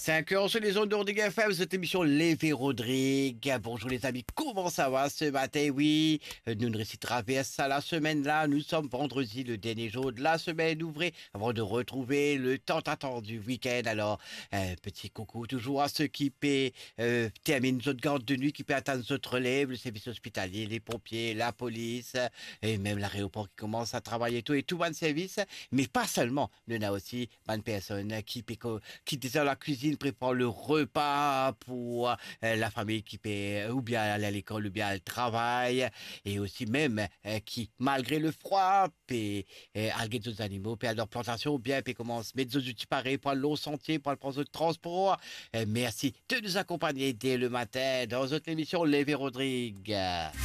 5 heures sur les zones d'Ordigue FM, cette émission Lévé Rodrigue. Bonjour les amis, comment ça va ce matin? Oui, nous ne traversons la semaine-là. Nous sommes vendredi, le dernier jour de la semaine ouvrée, avant de retrouver le tant attendu week-end. Alors, petit coucou toujours à ceux qui terminent notre garde de nuit, qui peut atteindre notre relève, le service hospitalier, les pompiers, la police, et même l'aéroport qui commence à travailler tout et tout bon service. Mais pas seulement, il y en a aussi bonne personne qui déjà la cuisine prépare le repas pour la famille qui paie ou bien aller à l'école ou bien elle travaille et aussi même qui malgré le froid paie alguer d'autres animaux paie leur plantation ou bien paie commence mettre des outils pareils pour l'eau sentier pour le prendre de transport. Merci de nous accompagner dès le matin dans notre émission Lévé Rodrigue.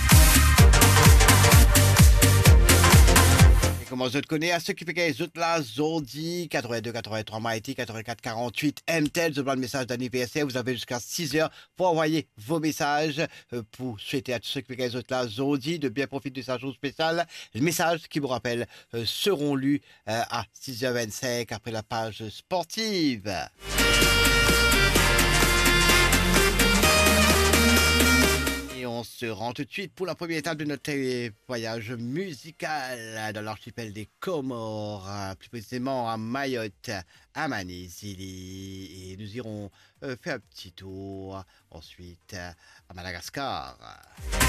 Comment je te connais à ceux qui fait les autres là, Zordi, 82 83 Mighty, 84 48 MTEL, je demande le message d'anniversaire. Vous avez jusqu'à 6 heures pour envoyer vos messages pour souhaiter à tous ceux qui fait les autres là, Zordi, de bien profiter de sa journée spéciale. Les messages qui vous rappellent seront lus à 6h25 après la page sportive. Et on se rend tout de suite pour la première étape de notre voyage musical dans l'archipel des Comores, plus précisément à Mayotte, à Manizili. Et nous irons faire un petit tour ensuite à Madagascar.